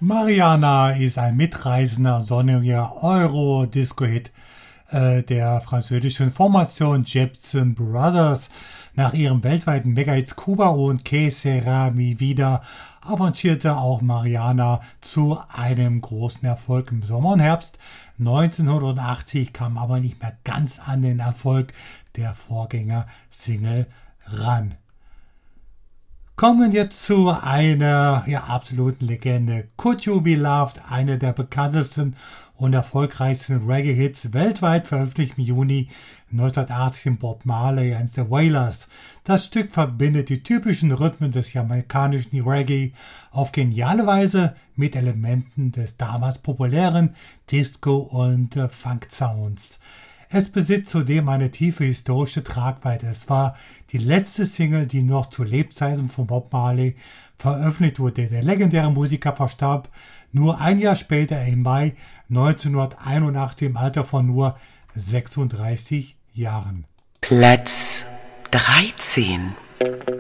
Mariana ist ein mitreißender, sonniger Euro-Disco-Hit der französischen Formation Jepsen Brothers. Nach ihrem weltweiten Mega-Hits Cuba und Que Sera Mi Vida avancierte auch Mariana zu einem großen Erfolg im Sommer und Herbst 1980, kam aber nicht mehr ganz an den Erfolg der Vorgänger-Single ran. Kommen jetzt zu einer absoluten Legende. Could You Be Loved, einer der bekanntesten und erfolgreichsten Reggae-Hits weltweit, veröffentlicht im Juni 1980 in Bob Marley and the Wailers. Das Stück verbindet die typischen Rhythmen des jamaikanischen Reggae auf geniale Weise mit Elementen des damals populären Disco- und Funk-Sounds. Es besitzt zudem eine tiefe historische Tragweite. Es war die letzte Single, die noch zu Lebzeiten von Bob Marley veröffentlicht wurde. Der legendäre Musiker verstarb nur ein Jahr später im Mai 1981 im Alter von nur 36 Jahren. Platz 13.